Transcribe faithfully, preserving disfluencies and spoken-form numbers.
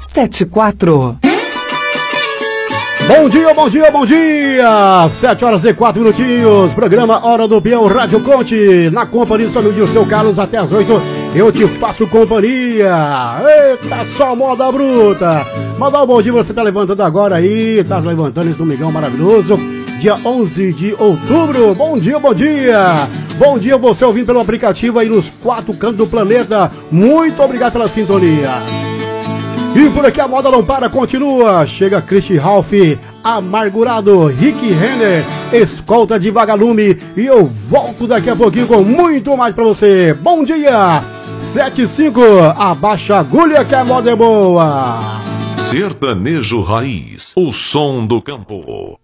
sete quatro. Bom dia, bom dia, bom dia! Sete horas e quatro minutinhos. Programa Hora do Peão Rádio Conte. Na companhia do seu amigo seu Carlos até as oito. Eu te faço companhia. Eita, só moda bruta. Mandar um bom dia, você tá levantando agora aí. Tá levantando esse domingão maravilhoso. Dia onze de outubro. Bom dia, bom dia. Bom dia, você ouvindo pelo aplicativo aí nos quatro cantos do planeta. Muito obrigado pela sintonia. E por aqui a moda não para, continua. Chega Christy Ralph, Amargurado, Rick Renner, Escolta de Vagalume. E eu volto daqui a pouquinho com muito mais pra você. Bom dia, sete e cinco, abaixa a agulha que a moda é boa. Sertanejo Raiz, o som do campo.